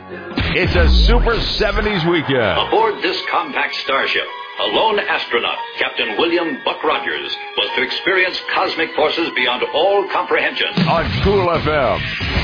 It's a Super 70s weekend. Aboard this compact starship, a lone astronaut, Captain William Buck Rogers, was to experience cosmic forces beyond all comprehension. On Cool FM.